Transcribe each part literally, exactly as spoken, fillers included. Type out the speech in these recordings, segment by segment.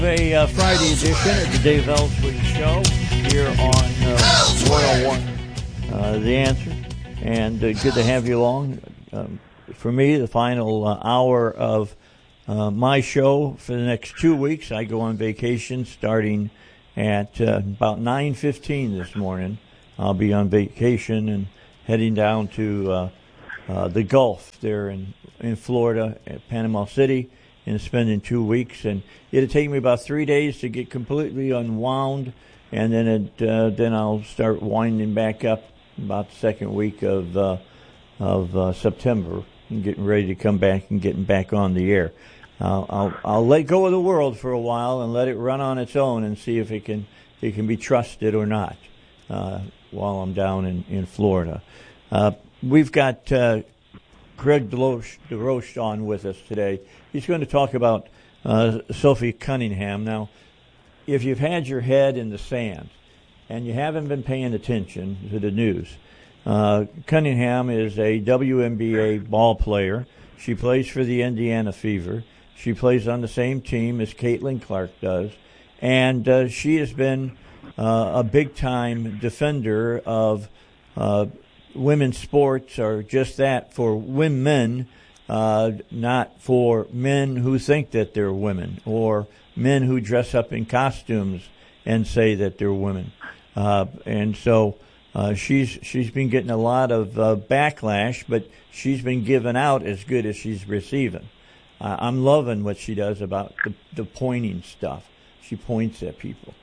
A uh, Friday edition of the Dave Ellswick Show here on uh, one oh one, uh, The Answer. And uh, good to have you along. Um, for me, the final uh, hour of uh, my show for the next two weeks. I go on vacation starting at uh, about nine fifteen this morning. I'll be on vacation and heading down to uh, uh, the Gulf there in, in Florida at Panama City. And spending two weeks, and it'll take me about three days to get completely unwound, and then it, uh, then I'll start winding back up about the second week of uh, of uh, September, and getting ready to come back and getting back on the air. Uh, I'll I'll let go of the world for a while and let it run on its own and see if it can it can be trusted or not uh, while I'm down in in Florida. Uh, we've got uh, Craig DeLoach, DeRoche on with us today. He's going to talk about uh, Sophie Cunningham. Now, if you've had your head in the sand and you haven't been paying attention to the news, uh, Cunningham is a W N B A ball player. She plays for the Indiana Fever. She plays on the same team as Caitlin Clark does. And uh, she has been uh, a big-time defender of uh, women's sports, or just that, for women. Uh, not for men who think that they're women, or men who dress up in costumes and say that they're women. Uh, and so uh, she's she's been getting a lot of uh, backlash, but she's been given out as good as she's receiving. Uh, I'm loving what she does about the, the pointing stuff. She points at people.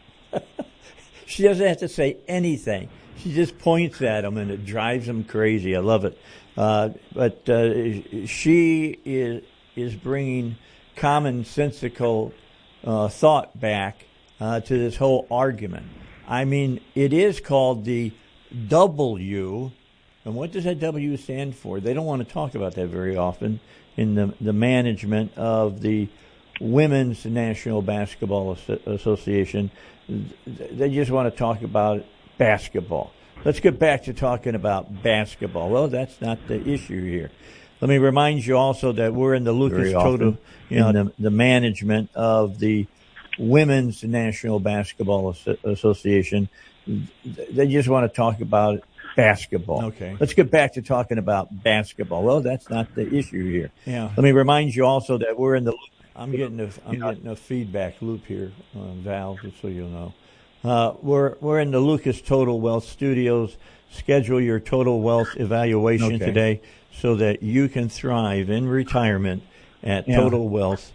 She doesn't have to say anything. She just points at them, and it drives them crazy. I love it. Uh, but uh, she is is bringing commonsensical uh, thought back uh, to this whole argument. I mean, it is called the W, and what does that W stand for? They don't want to talk about that very often in the the management of the Women's National Basketball Association. They just want to talk about basketball. Let's get back to talking about basketball. Well, that's not the issue here. Let me remind you also that we're in the Lucas Toto, you know, the, the management of the Women's National Basketball Association. They just want to talk about basketball. Okay. Let's get back to talking about basketball. Well, that's not the issue here. Yeah. Let me remind you also that we're in the. I'm getting a I'm getting a feedback loop here, uh, Val, just so you'll know. Uh, we're we're in the Lucas Total Wealth Studios. Schedule your total wealth evaluation okay. today so that you can thrive in retirement at yeah. total wealth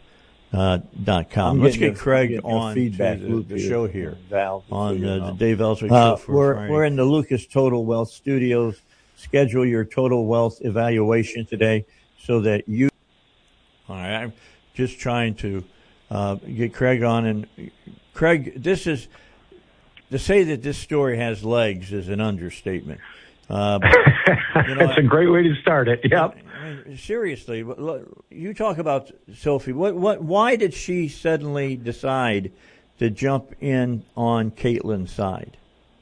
dot com. Uh, Let's get a, Craig on feedback to the, the show here Val, on so uh, you know. the Dave Ellswick uh, Show. For we're Friday. we're in the Lucas Total Wealth Studios. Schedule your total wealth evaluation today so that you. All right, I'm just trying to uh, get Craig on, and Craig, this is. To say that this story has legs is an understatement. Uh, you know, That's a great way to start it. Yep. I mean, seriously, you talk about Sophie. What, what, why did she suddenly decide to jump in on Caitlin's side?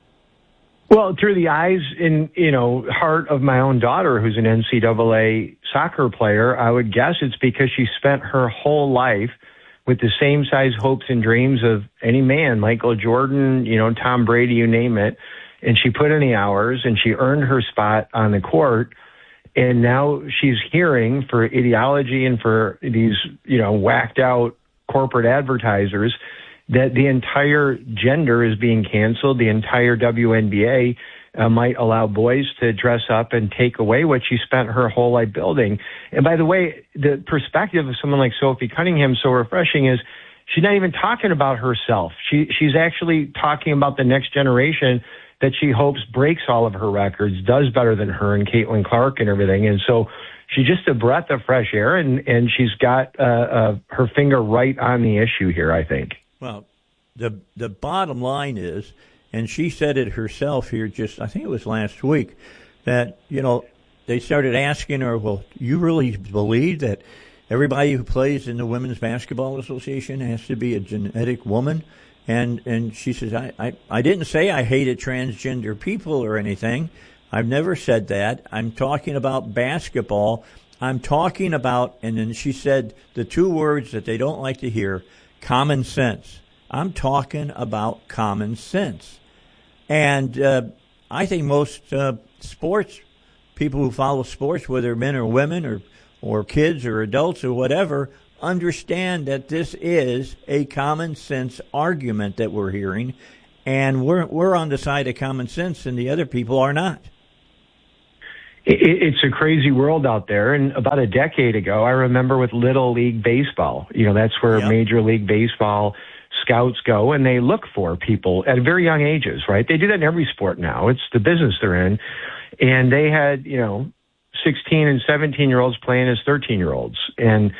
Well, through the eyes and, you know, heart of my own daughter, who's an N C double A soccer player, I would guess it's because she spent her whole life with the same size hopes and dreams of any man, Michael Jordan, you know, Tom Brady, you name it. And she put in the hours and she earned her spot on the court. And now she's hearing for ideology and for these, you know, whacked out corporate advertisers that the entire gender is being canceled. The entire W N B A uh, might allow boys to dress up and take away what she spent her whole life building. And by the way, the perspective of someone like Sophie Cunningham, so refreshing, is she's not even talking about herself. She she's actually talking about the next generation that she hopes breaks all of her records, does better than her and Caitlin Clark and everything. And so she's just a breath of fresh air, and, and she's got uh, uh, her finger right on the issue here, I think. Well, the the bottom line is, and she said it herself here just, I think it was last week, that, you know, they started asking her, well, you really believe that everybody who plays in the Women's Basketball Association has to be a genetic woman? And and she says, I, I, I didn't say I hated transgender people or anything. I've never said that. I'm talking about basketball. I'm talking about, and then she said the two words that they don't like to hear, common sense. I'm talking about common sense. And uh, I think most uh, sports, people who follow sports, whether men or women or, or kids or adults or whatever, understand that this is a common sense argument that we're hearing. And we're we're on the side of common sense, and the other people are not. It's a crazy world out there. And about a decade ago, I remember with Little League Baseball, you know, that's where yep. Major League Baseball scouts go, and they look for people at very young ages, right? They do that in every sport now. It's the business they're in. And they had, you know, sixteen and seventeen-year-olds playing as thirteen-year-olds. And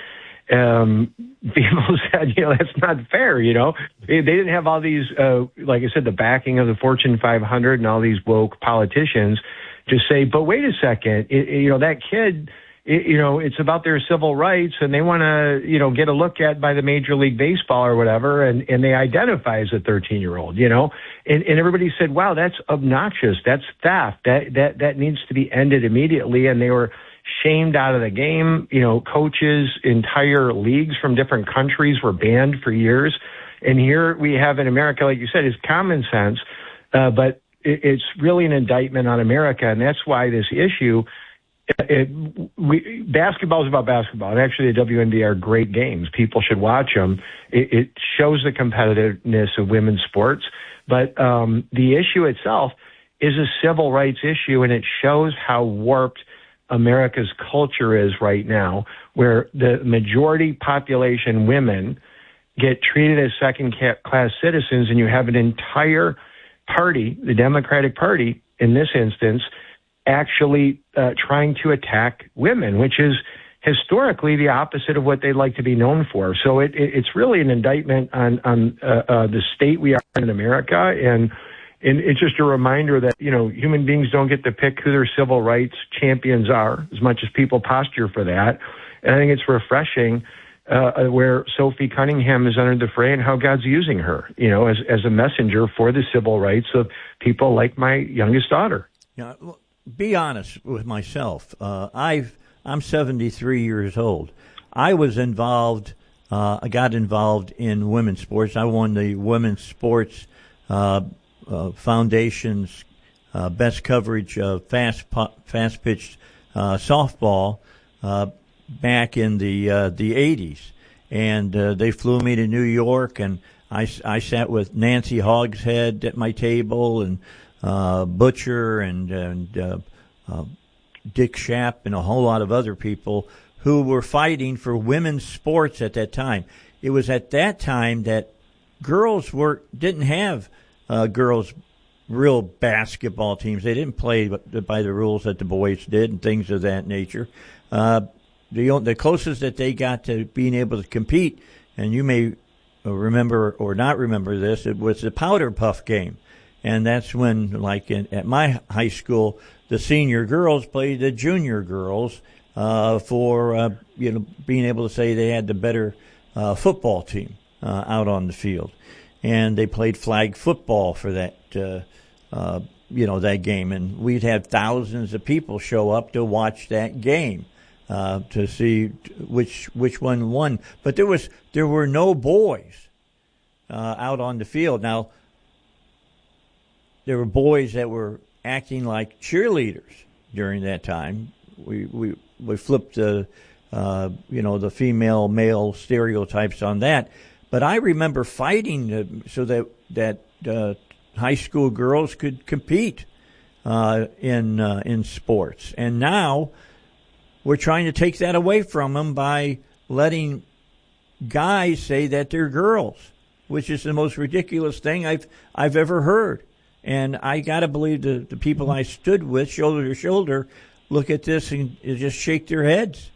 um, people said, you know, that's not fair, you know. They, they didn't have all these, uh, like I said, the backing of the Fortune five hundred and all these woke politicians to say, but wait a second, it, you know, that kid, it, you know, it's about their civil rights, and they want to, you know, get a look at by the Major League Baseball or whatever, and, and they identify as a thirteen-year-old, you know. And, and everybody said, wow, that's obnoxious. That's theft. That, that, that needs to be ended immediately. And they were shamed out of the game. You know, coaches, entire leagues from different countries were banned for years. And here we have in America, like you said, is common sense, uh, but it, it's really an indictment on America. And that's why this issue, it, we, basketball is about basketball. And actually the W N B A are great games. People should watch them. It, it shows the competitiveness of women's sports. But um, the issue itself is a civil rights issue, and it shows how warped America's culture is right now, where the majority population women get treated as second-class citizens, and you have an entire party, the Democratic Party in this instance, actually uh, trying to attack women, which is historically the opposite of what they'd like to be known for. So it, it, it's really an indictment on, on uh, uh, the state we are in America, and And it's just a reminder that, you know, human beings don't get to pick who their civil rights champions are, as much as people posture for that. And I think it's refreshing uh, where Sophie Cunningham has entered the fray and how God's using her, you know, as, as a messenger for the civil rights of people like my youngest daughter. Yeah, be honest with myself. Uh, I've, I'm seventy-three years old. I was involved, uh, I got involved in women's sports. I won the women's sports uh Uh, Foundation's uh, best coverage of fast fast pitched uh, softball uh, back in the uh, the eighties, and uh, they flew me to New York, and I, I sat with Nancy Hogshead at my table, and uh, Butcher and and uh, uh, Dick Schaap and a whole lot of other people who were fighting for women's sports at that time. It was at that time that girls were didn't have Uh, girls' real basketball teams. They didn't play by the rules that the boys did and things of that nature. Uh, the the closest that they got to being able to compete, and you may remember or not remember this, it was the powder puff game. And that's when, like in, at my high school, the senior girls played the junior girls uh, for, uh, you know, being able to say they had the better uh, football team uh, out on the field. And they played flag football for that, uh, uh, you know, that game. And we'd have thousands of people show up to watch that game, uh, to see which which one won. But there was there were no boys uh, out on the field. Now, there were boys that were acting like cheerleaders during that time. We we we flipped the, uh, you know, the female male stereotypes on that. But I remember fighting uh, so that that uh, high school girls could compete uh, in uh, in sports, and now we're trying to take that away from them by letting guys say that they're girls, which is the most ridiculous thing I've I've ever heard. And I got to believe the the people I stood with, shoulder to shoulder, look at this and just shake their heads.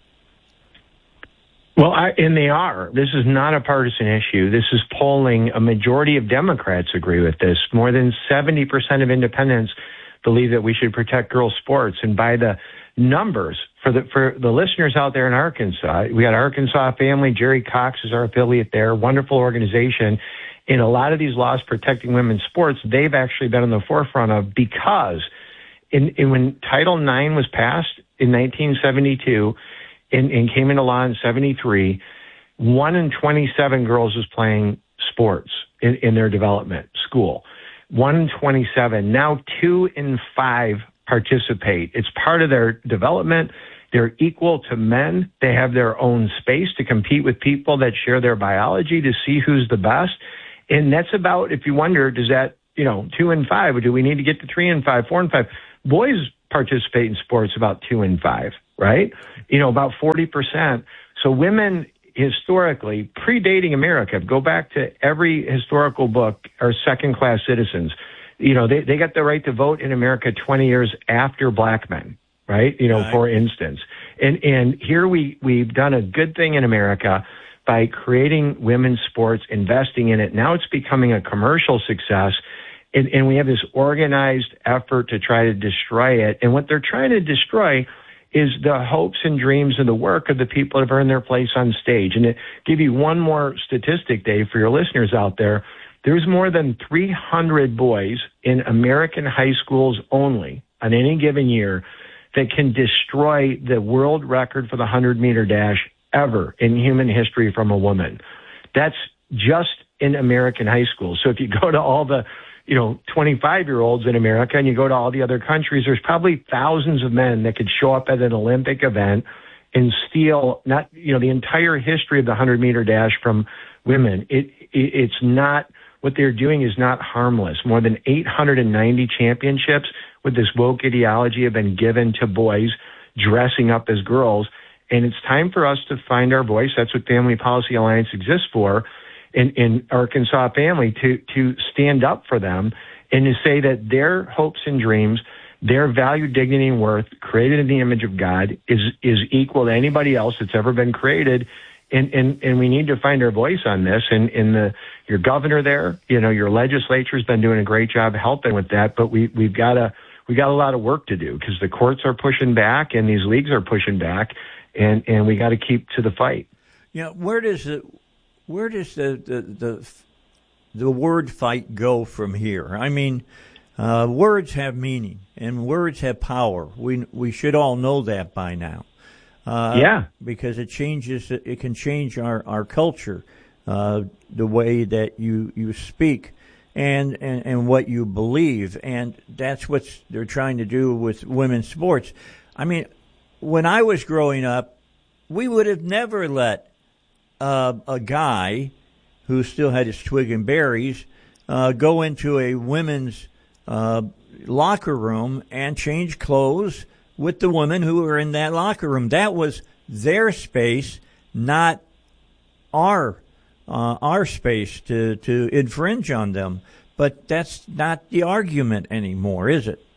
Well, I, and they are. This is not a partisan issue. This is polling. A majority of Democrats agree with this. More than seventy percent of independents believe that we should protect girls' sports. And by the numbers, for the for the listeners out there in Arkansas, we got Arkansas Family. Jerry Cox is our affiliate there. Wonderful organization. In a lot of these laws protecting women's sports, they've actually been on the forefront of, because in, in when Title nine was passed in nineteen seventy-two, And, and came into law in seventy-three, one in twenty-seven girls is playing sports in, in their development school. One in twenty-seven. Now two in five participate. It's part of their development. They're equal to men. They have their own space to compete with people that share their biology to see who's the best. And that's about, if you wonder, does that, you know, two and five, or do we need to get to three and five, four and five? Boys participate in sports about two and five, right? You know, about forty percent. So women historically, predating America, go back to every historical book, are second-class citizens. You know, they, they got the right to vote in America twenty years after black men, right? You know, right. For instance. And and here we, we've done a good thing in America by creating women's sports, investing in it. Now it's becoming a commercial success. And, and we have this organized effort to try to destroy it. And what they're trying to destroy is the hopes and dreams and the work of the people that have earned their place on stage. And to give you one more statistic, Dave, for your listeners out there, there's more than three hundred boys in American high schools only on any given year that can destroy the world record for the hundred-meter dash ever in human history from a woman. That's just in American high schools. So if you go to all the, you know, twenty-five-year-olds in America and you go to all the other countries, there's probably thousands of men that could show up at an Olympic event and steal not, you know, the entire history of the hundred-meter dash from women. It, it it's not, what they're doing is not harmless. More than eight hundred ninety championships with this woke ideology have been given to boys dressing up as girls. And it's time for us to find our voice. That's what Family Policy Alliance exists for. In, in Arkansas family, to, to stand up for them and to say that their hopes and dreams, their value, dignity, and worth, created in the image of God, is is equal to anybody else that's ever been created. And and, and we need to find our voice on this. And, and the your governor there, you know, your legislature's been doing a great job helping with that. But we we've got a we got a lot of work to do because the courts are pushing back and these leagues are pushing back, and and we got to keep to the fight. Yeah, you know, where does it? Where does the, the the the word fight go from here? I mean, uh, words have meaning and words have power. We we should all know that by now. Uh, yeah, because it changes. It can change our our culture, uh, the way that you you speak, and, and and what you believe, and that's what they're trying to do with women's sports. I mean, when I was growing up, we would have never let Uh, a guy who still had his twig and berries uh, go into a women's uh, locker room and change clothes with the women who were in that locker room. That was their space, not our uh, our space to, to infringe on them. But that's not the argument anymore, is it?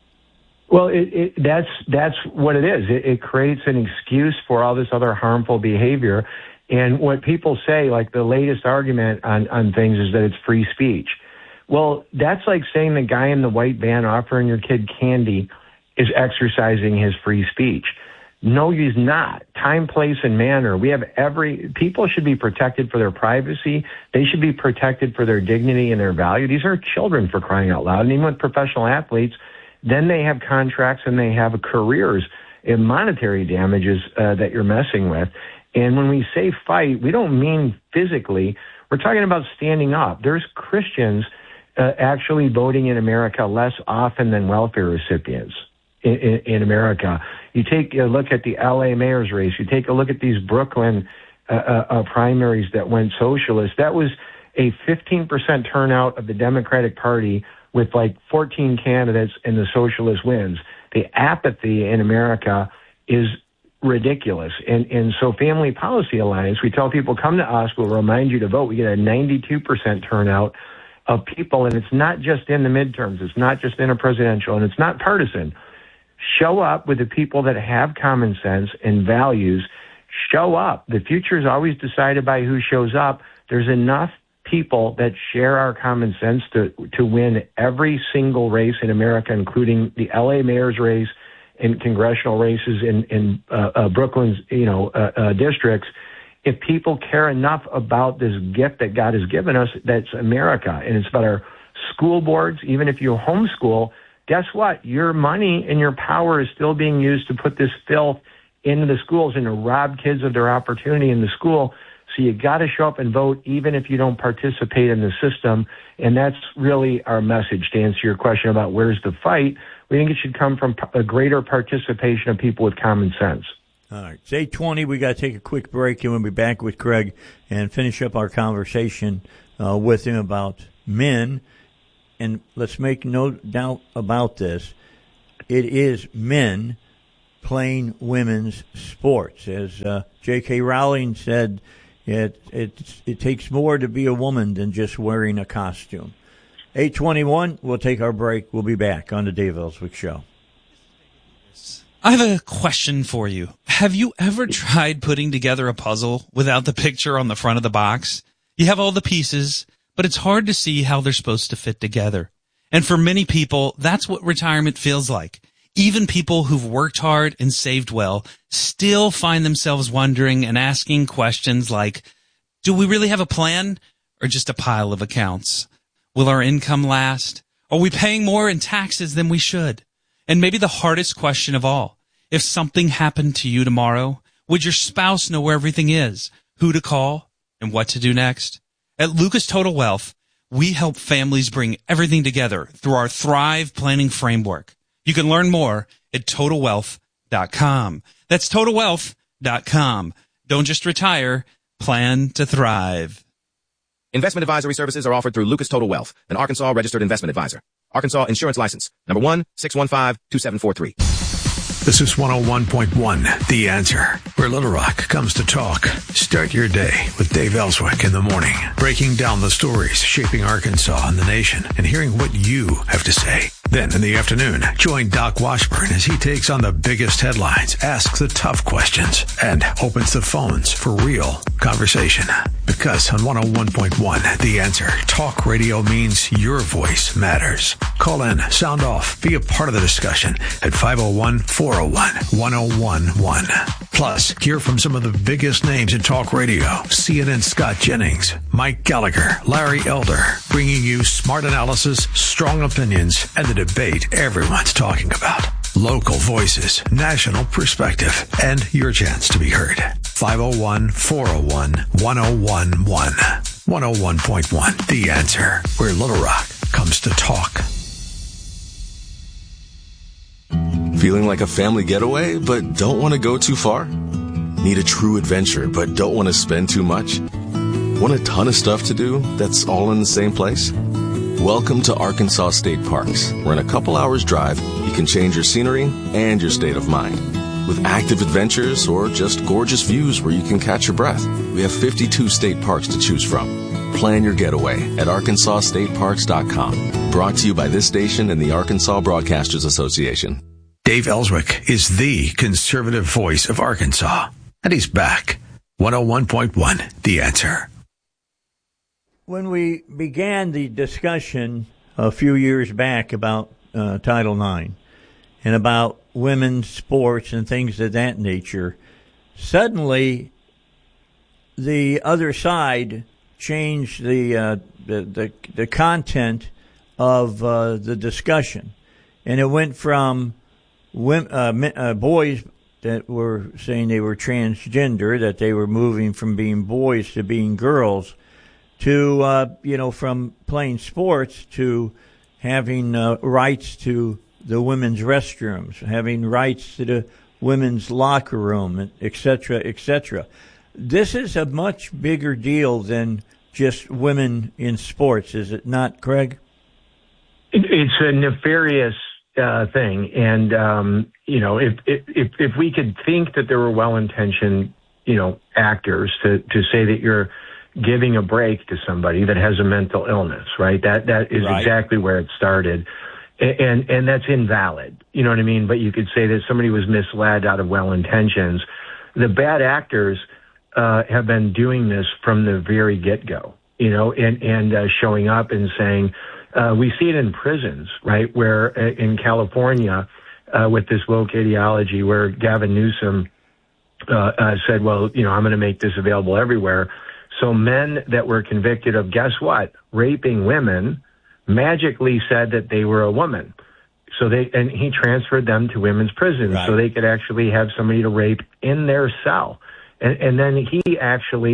Well, it, it, that's that's what it is. It, it creates an excuse for all this other harmful behavior. And what people say, like the latest argument on, on things, is that it's free speech. Well, that's like saying the guy in the white van offering your kid candy is exercising his free speech. No, he's not. Time, place, and manner. We have every, people should be protected for their privacy. They should be protected for their dignity and their value. These are children, for crying out loud. And even with professional athletes, then they have contracts and they have careers and monetary damages uh, that you're messing with. And when we say fight, we don't mean physically. We're talking about standing up. There's Christians uh, actually voting in America less often than welfare recipients in, in, in America. You take a look at the L A mayor's race. You take a look at these Brooklyn uh, uh, primaries that went socialist. That was a fifteen percent turnout of the Democratic Party with like fourteen candidates, and the socialist wins. The apathy in America is ridiculous. And and so Family Policy Alliance, we tell people, come to us, we'll remind you to vote. We get a ninety-two percent turnout of people, and it's not just in the midterms. It's not just in a presidential, and it's not partisan. Show up with the people that have common sense and values. Show up. The future is always decided by who shows up. There's enough people that share our common sense to to win every single race in America, including the L A mayor's race, in congressional races in, in uh, uh, Brooklyn's, you know, uh, uh, districts. If people care enough about this gift that God has given us, that's America. And it's about our school boards. Even if you homeschool, guess what? Your money and your power is still being used to put this filth into the schools and to rob kids of their opportunity in the school. So you got to show up and vote, even if you don't participate in the system. And that's really our message. To answer your question about where's the fight, we think it should come from a greater participation of people with common sense. All right. It's eight twenty. We got to take a quick break, and we'll be back with Craig and finish up our conversation uh, with him about men. And let's make no doubt about this. It is men playing women's sports. As uh, J K. Rowling said, it, it, it takes more to be a woman than just wearing a costume. eight twenty-one, we'll take our break. We'll be back on the Dave Ellswick Show. I have a question for you. Have you ever tried putting together a puzzle without the picture on the front of the box? You have all the pieces, but it's hard to see how they're supposed to fit together. And for many people, that's what retirement feels like. Even people who've worked hard and saved well still find themselves wondering and asking questions like, do we really have a plan or just a pile of accounts? Will our income last? Are we paying more in taxes than we should? And maybe the hardest question of all, if something happened to you tomorrow, would your spouse know where everything is, who to call, and what to do next? At Lucas Total Wealth, we help families bring everything together through our Thrive Planning Framework. You can learn more at total wealth dot com. That's total wealth dot com. Don't just retire, plan to thrive. Investment advisory services are offered through Lucas Total Wealth, an Arkansas registered investment advisor. Arkansas Insurance License, number one six one five two seven four three. This is one oh one point one, The Answer, where Little Rock comes to talk. Start your day with Dave Ellswick in the morning, breaking down the stories shaping Arkansas and the nation and hearing what you have to say. Then in the afternoon, join Doc Washburn as he takes on the biggest headlines, asks the tough questions, and opens the phones for real conversation. Because on one oh one point one, The Answer, talk radio means your voice matters. Call in, sound off, be a part of the discussion at five oh one, four oh one, one oh one one. Plus, hear from some of the biggest names in talk radio. C N N's Scott Jennings, Mike Gallagher, Larry Elder, bringing you smart analysis, strong opinions, and the debate everyone's talking about. Local voices, national perspective, and your chance to be heard. five oh one, four oh one, one oh one one. one oh one point one, The Answer, where Little Rock comes to talk. Feeling like a family getaway, but don't want to go too far? Need a true adventure, but don't want to spend too much? Want a ton of stuff to do that's all in the same place? Welcome to Arkansas State Parks, where in a couple hours drive, you can change your scenery and your state of mind. With active adventures or just gorgeous views where you can catch your breath, we have fifty-two state parks to choose from. Plan your getaway at arkansas state parks dot com. Brought to you by this station and the Arkansas Broadcasters Association. Dave Ellswick is the conservative voice of Arkansas, and he's back. one oh one point one, The Answer. When we began the discussion a few years back about uh, Title nine and about women's sports and things of that nature, suddenly the other side changed the uh, the, the the content of uh, the discussion, and it went from women, uh, uh, boys that were saying they were transgender, that they were moving from being boys to being girls, to, uh, you know, from playing sports to having uh, rights to the women's restrooms, having rights to the women's locker room, et cetera, et cetera. This is a much bigger deal than just women in sports, is it not, Craig? It's a nefarious uh, thing. And, um, you know, if, if, if we could think that there were well-intentioned, you know, actors to, to say that you're giving a break to somebody that has a mental illness, right? That that is right. Exactly where it started. And, and and that's invalid. You know what I mean? But you could say that somebody was misled out of well intentions. The bad actors uh, have been doing this from the very get-go, you know, and, and uh, showing up and saying, uh, we see it in prisons, right? Where uh, in California, uh, with this woke ideology, where Gavin Newsom uh, uh, said, well, you know, I'm going to make this available everywhere. So men that were convicted of, guess what, raping women, magically said that they were a woman. So they, and he transferred them to women's prisons right. so they could actually have somebody to rape in their cell. And, and then he actually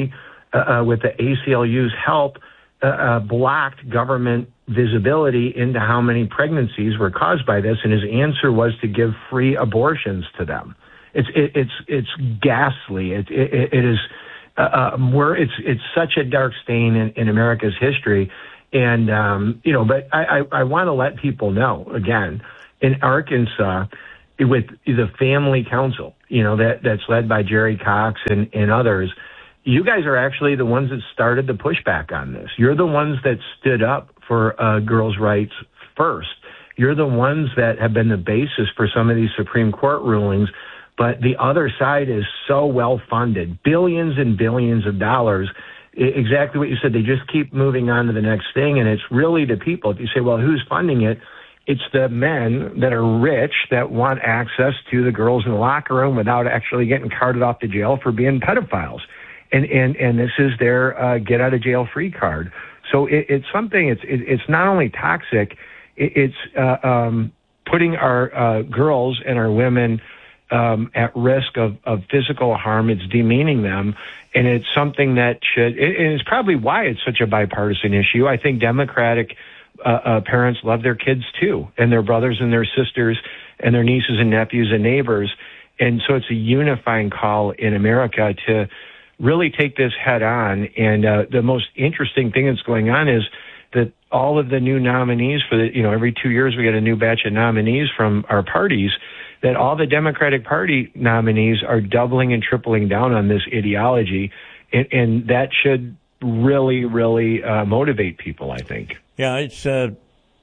uh, with the A C L U's help, uh, uh, blocked government visibility into how many pregnancies were caused by this, and his answer was to give free abortions to them. It's it, it's it's ghastly. It it, it is uh, we're it's it's such a dark stain in, in America's history, and um, you know. But I I, I want to let people know again, in Arkansas, with the Family Council, you know that that's led by Jerry Cox and and others. You guys are actually the ones that started the pushback on this. You're the ones that stood up for uh, girls' rights first. You're the ones that have been the basis for some of these Supreme Court rulings. But the other side is so well funded, billions and billions of dollars. Exactly what you said. They just keep moving on to the next thing. And it's really the people. If you say, well, who's funding it? It's the men that are rich that want access to the girls in the locker room without actually getting carted off to jail for being pedophiles. And, and, and this is their uh, get out of jail free card. So it, it's something, it's, it, it's not only toxic, it, it's uh, um, putting our uh, girls and our women um, at risk of, of physical harm. It's demeaning them. And it's something that should, it, and it's probably why it's such a bipartisan issue. I think Democratic uh, uh, parents love their kids too, and their brothers and their sisters and their nieces and nephews and neighbors. And so it's a unifying call in America to really take this head on. And uh, the most interesting thing that's going on is that all of the new nominees for the, you know, every two years we get a new batch of nominees from our parties, that all the Democratic Party nominees are doubling and tripling down on this ideology. And, and that should really, really uh, motivate people, I think. Yeah, it's uh,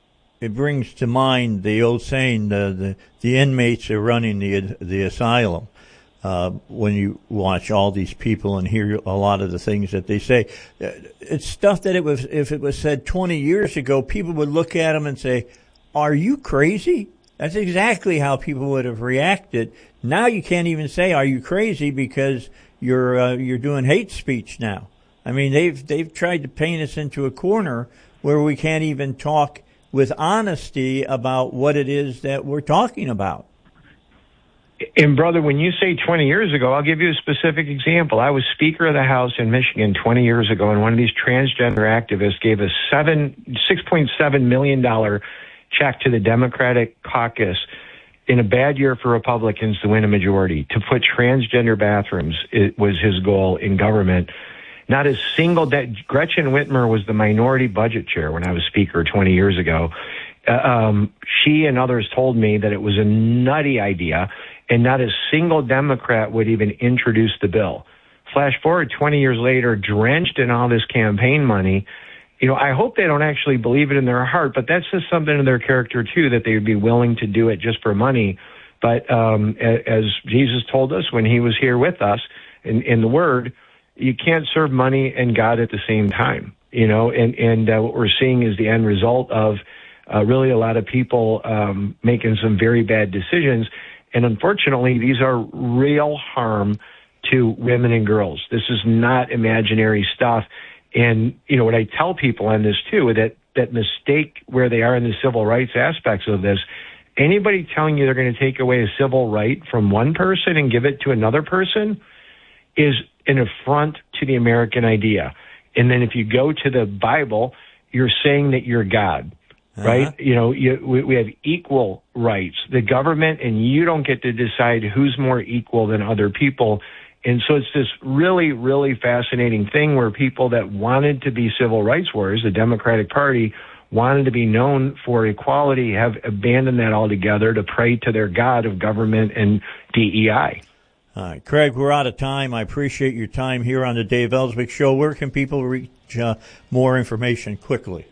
it brings to mind the old saying, the, the, the inmates are running the, the asylum. Uh, when you watch all these people and hear a lot of the things that they say, it's stuff that it was, if it was said twenty years ago, people would look at them and say, are you crazy? That's exactly how people would have reacted. Now you can't even say, are you crazy? Because you're, uh, you're doing hate speech now. I mean, they've, they've tried to paint us into a corner where we can't even talk with honesty about what it is that we're talking about. And brother, when you say twenty years ago, I'll give you a specific example. I was Speaker of the House in Michigan twenty years ago, and one of these transgender activists gave a seven, six point seven million dollars check to the Democratic caucus in a bad year for Republicans to win a majority to put transgender bathrooms. It was his goal in government. Not a single de- Gretchen Whitmer was the minority budget chair when I was Speaker twenty years ago. Uh, um, she and others told me that it was a nutty idea, and not a single Democrat would even introduce the bill. Flash forward twenty years later, drenched in all this campaign money. You know, I hope they don't actually believe it in their heart, but that's just something in their character, too, that they would be willing to do it just for money. But um, as Jesus told us when he was here with us in, in the Word, you can't serve money and God at the same time. You know, and, and uh, what we're seeing is the end result of uh, really a lot of people um, making some very bad decisions. And unfortunately, these are real harm to women and girls. This is not imaginary stuff. And, you know, what I tell people on this, too, that, that mistake where they are in the civil rights aspects of this, anybody telling you they're going to take away a civil right from one person and give it to another person is an affront to the American idea. And then if you go to the Bible, you're saying that you're God. Right? Uh-huh. You know, you, we, we have equal rights. The government and you don't get to decide who's more equal than other people. And so it's this really, really fascinating thing where people that wanted to be civil rights warriors, the Democratic Party, wanted to be known for equality, have abandoned that altogether to pray to their God of government and D E I. All right, Craig, we're out of time. I appreciate your time here on the Dave Ellswick Show. Where can people reach uh, more information quickly?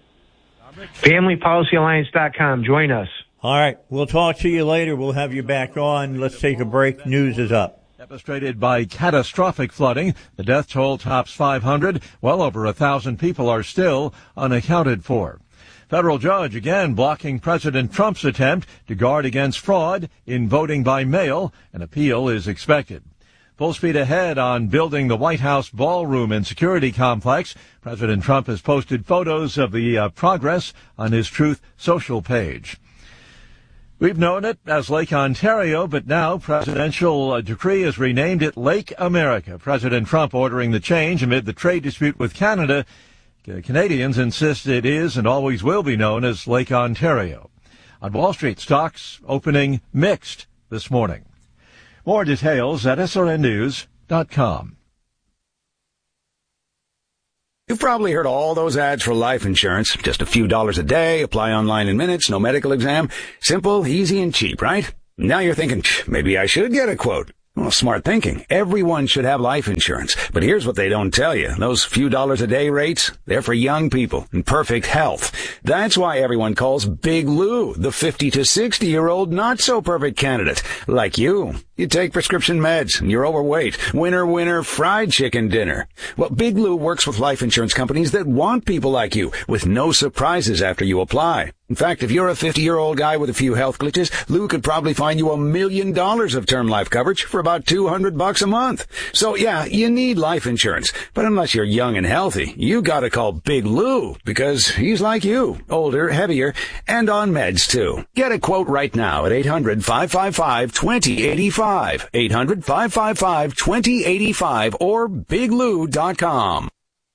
family policy alliance dot com. Join us. All right. We'll talk to you later. We'll have you back on. Let's take a break. News is up. Devastated by catastrophic flooding, the death toll tops five hundred. Well over a thousand people are still unaccounted for. Federal judge again blocking President Trump's attempt to guard against fraud in voting by mail. An appeal is expected. Full speed ahead on building the White House ballroom and security complex. President Trump has posted photos of the uh, progress on his Truth Social page. We've known it as Lake Ontario, but now presidential uh, decree has renamed it Lake America. President Trump ordering the change amid the trade dispute with Canada. Uh, Canadians insist it is and always will be known as Lake Ontario. On Wall Street, stocks opening mixed this morning. More details at S R N news dot com. You've probably heard all those ads for life insurance. Just a few dollars a day, apply online in minutes, no medical exam. Simple, easy, and cheap, right? Now you're thinking, maybe I should get a quote. Well, smart thinking. Everyone should have life insurance. But here's what they don't tell you. Those few dollars a day rates, they're for young people in perfect health. That's why everyone calls Big Lou the fifty to sixty year old not so perfect candidate. Like you. You take prescription meds and you're overweight. Winner, winner, fried chicken dinner. Well, Big Lou works with life insurance companies that want people like you with no surprises after you apply. In fact, if you're a fifty-year-old guy with a few health glitches, Lou could probably find you a million dollars of term life coverage for about two hundred bucks a month. So yeah, you need life insurance. But unless you're young and healthy, you gotta call Big Lou because he's like you, older, heavier, and on meds too. Get a quote right now at eight hundred, five five five, two zero eight five. eight hundred, five five five, two zero eight five or big lou dot com.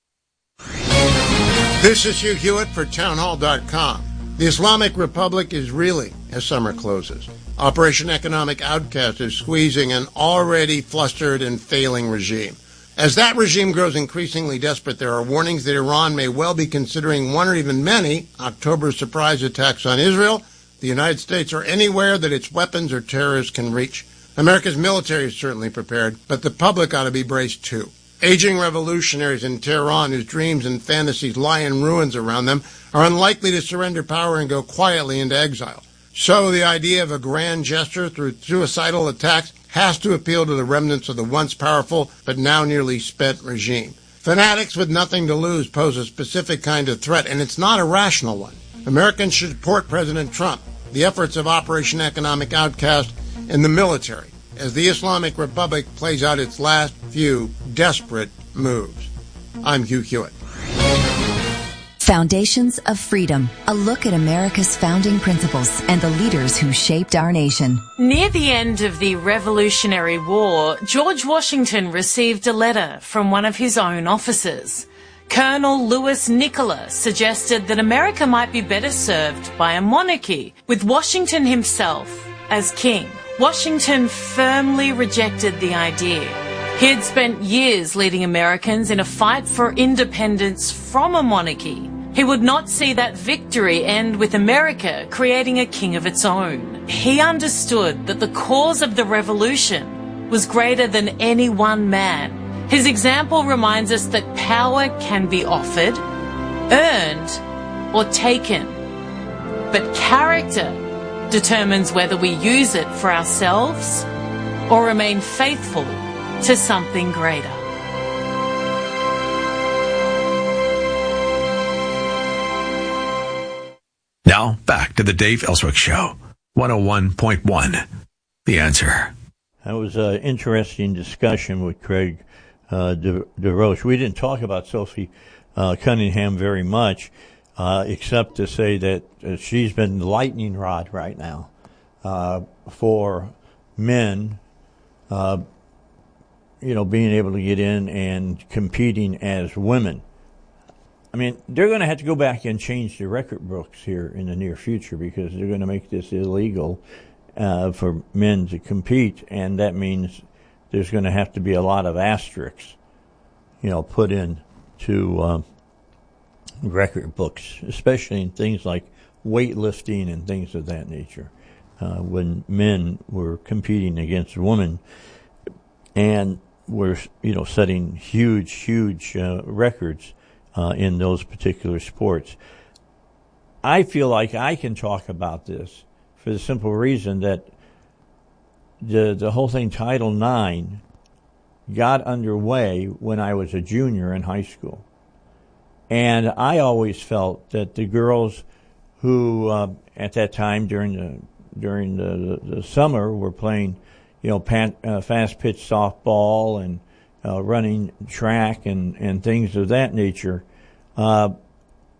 This is Hugh Hewitt for town hall dot com. The Islamic Republic is reeling as summer closes. Operation Economic Outcast is squeezing an already flustered and failing regime. As that regime grows increasingly desperate, there are warnings that Iran may well be considering one or even many October surprise attacks on Israel, the United States, or anywhere that its weapons or terrorists can reach. America's military is certainly prepared, but the public ought to be braced too. Aging revolutionaries in Tehran whose dreams and fantasies lie in ruins around them are unlikely to surrender power and go quietly into exile. So the idea of a grand gesture through suicidal attacks has to appeal to the remnants of the once powerful but now nearly spent regime. Fanatics with nothing to lose pose a specific kind of threat, and it's not a rational one. Americans should support President Trump, the efforts of Operation Economic Outcast, and the military as the Islamic Republic plays out its last few desperate moves. I'm Hugh Hewitt. Foundations of Freedom, a look at America's founding principles and the leaders who shaped our nation. Near the end of the Revolutionary War, George Washington received a letter from one of his own officers. Colonel Lewis Nicholas suggested that America might be better served by a monarchy, with Washington himself as king. Washington firmly rejected the idea. He had spent years leading Americans in a fight for independence from a monarchy. He would not see that victory end with America creating a king of its own. He understood that the cause of the revolution was greater than any one man. His example reminds us that power can be offered, earned, or taken. But character determines whether we use it for ourselves or remain faithful to something greater. Now, back to the Dave Ellswick Show. one oh one point one, The Answer. That was an interesting discussion with Craig uh, De- DeRoche. We didn't talk about Sophie uh, Cunningham very much, uh, except to say that uh, she's been the lightning rod right now uh, for men, uh, you know, being able to get in and competing as women. I mean, they're going to have to go back and change the record books here in the near future because they're going to make this illegal uh, for men to compete, and that means there's going to have to be a lot of asterisks, you know, put in to um, record books, especially in things like weightlifting and things of that nature, uh, when men were competing against women and were, you know, setting huge, huge uh, records Uh, in those particular sports. I feel like I can talk about this for the simple reason that the the whole thing, Title nine, got underway when I was a junior in high school. And I always felt that the girls who uh, at that time during the during the, the, the summer were playing, you know, pan, uh, fast pitch softball and Uh, running track and, and things of that nature, uh,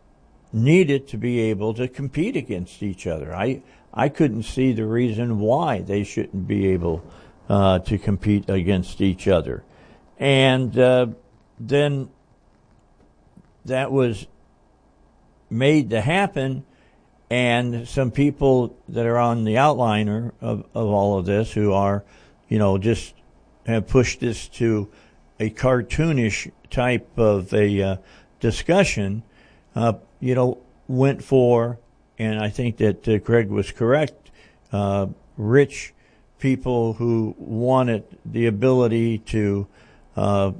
needed to be able to compete against each other. I I couldn't see the reason why they shouldn't be able uh, to compete against each other. And uh, then that was made to happen, and some people that are on the outliner of, of all of this, who are, you know, just have pushed this to a cartoonish type of a uh, discussion, uh, you know, went for, and I think that uh, Greg was correct, uh, rich people who wanted the ability to uh,